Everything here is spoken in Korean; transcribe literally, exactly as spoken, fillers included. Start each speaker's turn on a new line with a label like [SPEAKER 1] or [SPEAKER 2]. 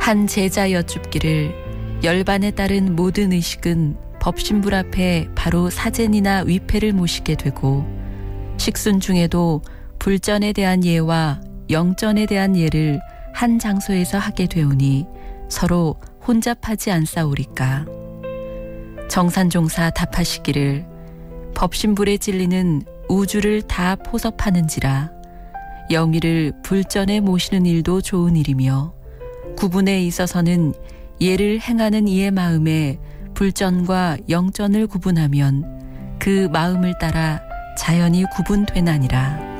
[SPEAKER 1] 한 제자 여쭙기를 열반에 따른 모든 의식은 법신불 앞에 바로 사제니나 위패를 모시게 되고 식순 중에도 불전에 대한 예와 영전에 대한 예를 한 장소에서 하게 되오니 서로 혼잡하지 않사오리까. 정산종사 답하시기를 법신불의 진리는 우주를 다 포섭하는지라 영의를 불전에 모시는 일도 좋은 일이며 구분에 있어서는 예를 행하는 이의 마음에 불전과 영전을 구분하면 그 마음을 따라 자연히 구분되나니라.